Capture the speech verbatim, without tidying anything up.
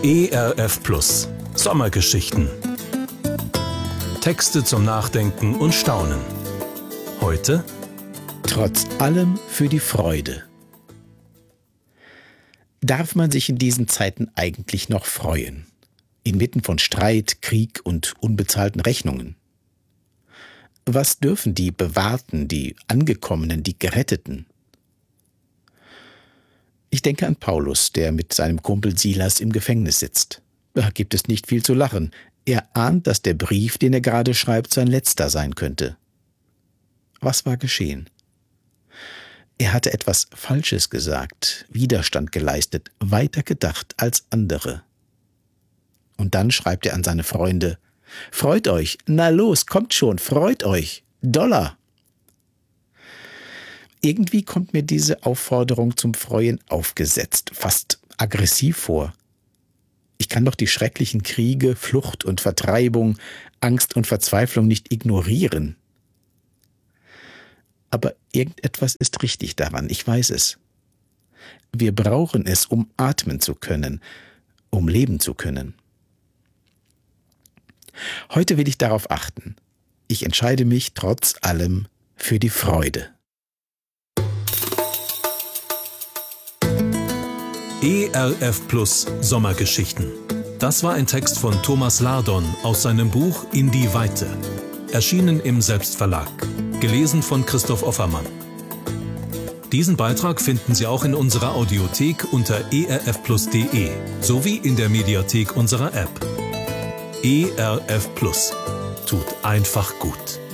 E R F Plus Sommergeschichten. Texte zum Nachdenken und Staunen. Heute: Trotz allem für die Freude. Darf man sich in diesen Zeiten eigentlich noch freuen? Inmitten von Streit, Krieg und unbezahlten Rechnungen. Was dürfen die Bewahrten, die Angekommenen, die Geretteten? Ich denke an Paulus, der mit seinem Kumpel Silas im Gefängnis sitzt. Da gibt es nicht viel zu lachen. Er ahnt, dass der Brief, den er gerade schreibt, sein letzter sein könnte. Was war geschehen? Er hatte etwas Falsches gesagt, Widerstand geleistet, weiter gedacht als andere. Und dann schreibt er an seine Freunde: »Freut euch, na los, kommt schon, freut euch, Dollar!« Irgendwie kommt mir diese Aufforderung zum Freuen aufgesetzt, fast aggressiv vor. Ich kann doch die schrecklichen Kriege, Flucht und Vertreibung, Angst und Verzweiflung nicht ignorieren. Aber irgendetwas ist richtig daran, ich weiß es. Wir brauchen es, um atmen zu können, um leben zu können. Heute will ich darauf achten. Ich entscheide mich trotz allem für die Freude. E R F Plus Sommergeschichten. Das war ein Text von Thomas Lardon aus seinem Buch In die Weite. Erschienen im Selbstverlag. Gelesen von Christoph Offermann. Diesen Beitrag finden Sie auch in unserer Audiothek unter e r f plus punkt de sowie in der Mediathek unserer App. E R F Plus. Tut einfach gut.